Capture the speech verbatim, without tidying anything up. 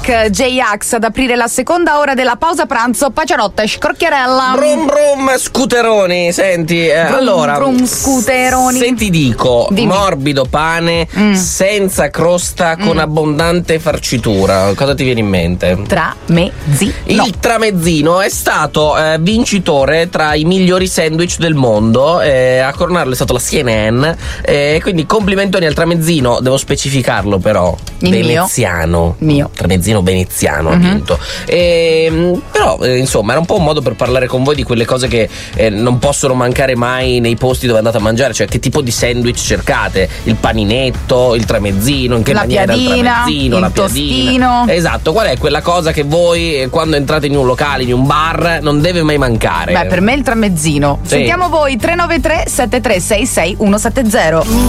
Black, J-Ax ad aprire la seconda ora della pausa pranzo. Pacianotte, scrocchiarella. Brum brum, scuteroni. Senti, eh, Brum, allora brum, scuteroni. Se ti dico Dimmi. morbido pane Mm. senza crosta con Mm. abbondante farcitura, cosa ti viene in mente? Tramezzino. Il tramezzino è stato eh, vincitore tra i migliori sandwich del mondo, eh, a coronarlo è stato la C N N, eh, quindi complimentoni al tramezzino, devo specificarlo però, Il mio. veneziano, Mio. tramezzino veneziano ha Mhm. vinto. E, però eh, insomma era un po' un modo per parlare con voi di quelle cose che eh, non possono mancare mai nei posti dove andate a mangiare, cioè che tipo di sandwich cercate, il paninetto, il tramezzino, in che La maniera piadina, il tramezzino, il la piadina. tostino. Esatto, qual è quella cosa che voi eh, quando entrate in un locale, in un bar, non deve mai mancare? Beh, per me il tramezzino. Sì. Sentiamo voi. Tre nove tre sette tre sei sei uno sette zero.